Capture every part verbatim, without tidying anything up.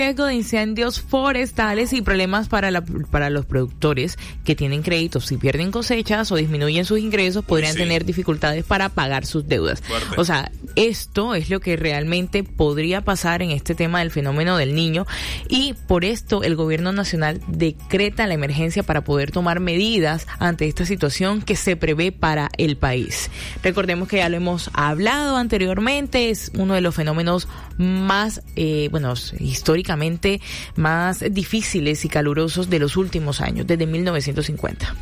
riesgo de incendios forestales y problemas para la, para los productores que tienen créditos. Si pierden cosechas o disminuyen sus ingresos, podrían sí. tener dificultades para pagar sus deudas. Fuerte. O sea, esto es lo que realmente podría pasar en este tema del fenómeno del Niño, y por esto el gobierno nacional decreta la emergencia para poder tomar medidas ante esta situación que se prevé para el país. Recordemos que ya lo hemos hablado anteriormente, es uno de los fenómenos más, eh, bueno, históricamente más difíciles y calurosos de los últimos años, desde mil novecientos cincuenta.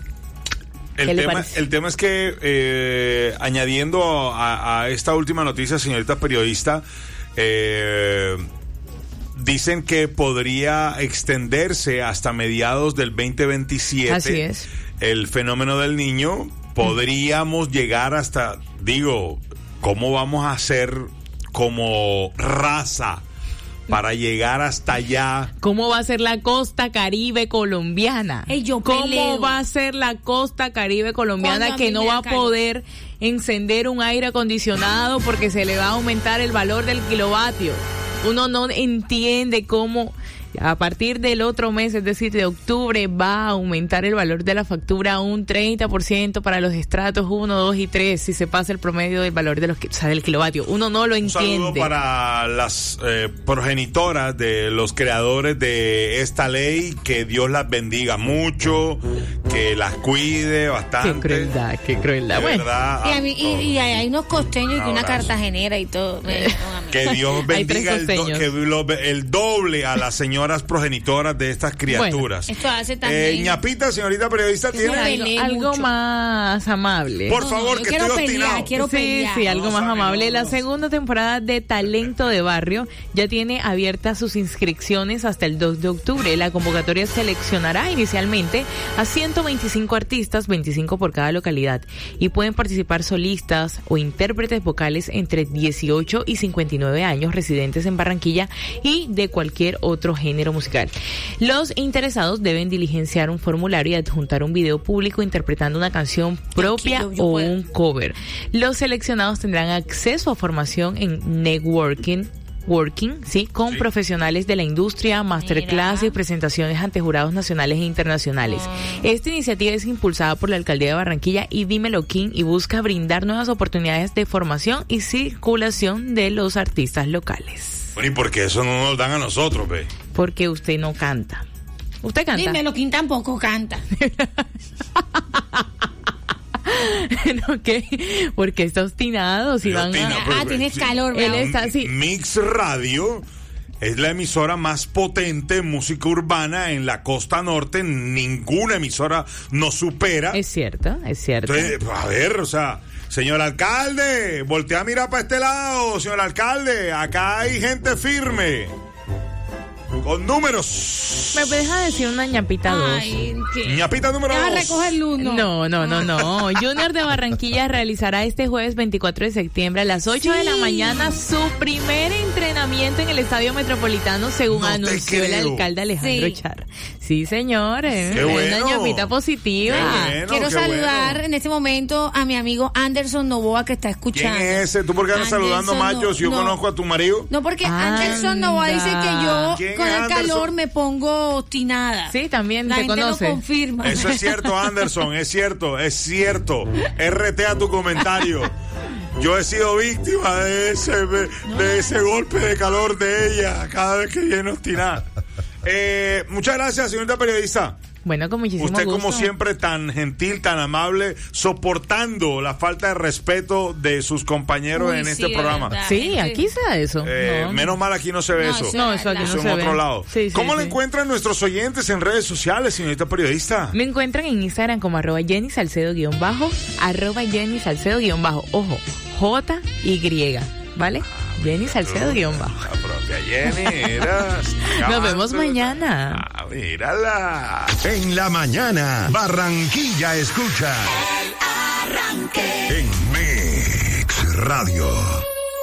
El tema, el tema es que, eh, añadiendo a, a esta última noticia, señorita periodista, eh, dicen que podría extenderse hasta mediados del veinte veintisiete. Así es. El fenómeno del Niño. Podríamos llegar hasta, digo, ¿cómo vamos a hacer como raza para llegar hasta allá? ¿Cómo va a ser la costa caribe colombiana? Hey, yo ¿Cómo peleo. va a ser la costa caribe colombiana que no va a poder encender un aire acondicionado porque se le va a aumentar el valor del kilovatio? Uno no entiende cómo a partir del otro mes, es decir, de octubre, va a aumentar el valor de la factura un treinta por ciento para los estratos uno, dos y tres, si se pasa el promedio del valor de los, o sea, del kilovatio. Uno no lo entiende. Un saludo para las eh, progenitoras de los creadores de esta ley, que Dios las bendiga mucho, que las cuide bastante. Qué crueldad, qué crueldad. De bueno. verdad. Y, a mí, y, y hay unos costeños y una cartagenera y todo. Que Dios bendiga el, do, que lo, el doble a las señoras progenitoras de estas criaturas. Bueno, esto hace también. Eh, ñapita, señorita periodista, tiene algo, algo más amable. Por no, favor, no, que quiero estoy pelear, obstinado. quiero sí, pelear. sí, algo no, más sabe, amable. no, La no. segunda temporada de Talento de Barrio ya tiene abiertas sus inscripciones hasta el dos de octubre. La convocatoria seleccionará inicialmente a ciento veinticinco artistas, veinticinco por cada localidad, y pueden participar solistas o intérpretes vocales entre dieciocho y cincuenta y nueve años, residentes en Barranquilla y de cualquier otro género musical. Los interesados deben diligenciar un formulario y adjuntar un video público interpretando una canción propia Tranquilo, yo o puedo. un cover. Los seleccionados tendrán acceso a formación en networking Working, sí, con sí. profesionales de la industria, masterclass y presentaciones ante jurados nacionales e internacionales. Oh. Esta iniciativa es impulsada por la Alcaldía de Barranquilla y Dímelo King y busca brindar nuevas oportunidades de formación y circulación de los artistas locales. Bueno, ¿y por qué eso no nos dan a nosotros, ve? Porque usted no canta. ¿Usted canta? Dímelo, King tampoco canta. ¿No qué? Porque está obstinado. Si van obstina, a... Ah, tienes calor. Él está así. Mix Radio es la emisora más potente de música urbana en la costa norte. Ninguna emisora nos supera. Es cierto, es cierto. Entonces, a ver, o sea, señor alcalde, voltea a mirar para este lado, señor alcalde. Acá hay gente firme. Con números. ¿Me deja decir una ñapita dos? Ay, ¿qué? ñapita número dos. Deja recoger el uno. No, no, no, no. Junior de Barranquilla realizará este jueves veinticuatro de septiembre a las ocho sí. de la mañana su primer entrenamiento en el Estadio Metropolitano, según no anunció el alcalde Alejandro sí. Char. Sí, señores. Qué bueno. Una ñapita positiva. Qué bueno, Quiero qué saludar bueno. en este momento a mi amigo Anderson Novoa, que está escuchando. ¿Quién es ese? ¿Tú por qué andas saludando machos no, si yo no. conozco a tu marido? No, porque Anda. Anderson Novoa dice que yo con el Anderson? calor me pongo obstinada. Sí, también la te gente conoce. Lo confirma. Eso es cierto, Anderson, es cierto, es cierto. R T a tu comentario. Yo he sido víctima de ese, de no. ese golpe de calor de ella cada vez que viene obstinada. Eh, muchas gracias, señorita periodista. Bueno, con muchísimo Usted, gusto. como siempre, tan gentil, tan amable, soportando la falta de respeto de sus compañeros Uy, en este sí, programa. Verdad, sí, sí, aquí se da eso. Eh, no, menos no. mal aquí no se ve no, eso. eso no, eso aquí eso no se en ve. otro lado. Sí, sí, ¿Cómo sí. lo encuentran nuestros oyentes en redes sociales, señorita periodista? Me encuentran en Instagram como arroba Jenny Salcedo guión bajo, arroba Jenny Salcedo guión bajo, ojo, J Y, ¿vale? Jenny Salcedo guión bajo. La propia Jenny, eras. Nos vemos mañana. Ah, mírala. En la mañana, Barranquilla escucha. El Arranque. En Mix Radio.